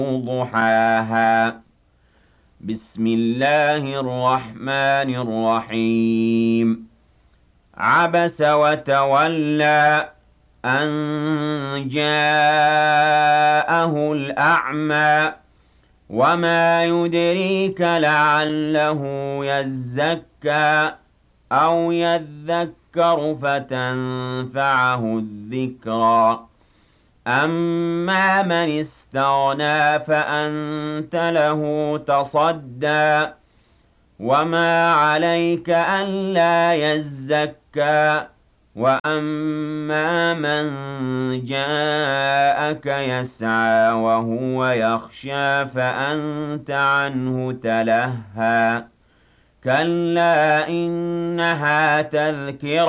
ضحاها بسم الله الرحمن الرحيم عبس وتولى أن جاءه الأعمى وما يدريك لعله يزكى أو يذكر فتنفعه الذكرى أما من استغنى فأنت له تصدى وما عليك ألا يزكى وأما من جاءك يسعى وهو يخشى فأنت عنه تلهى كلا إنها تذكرة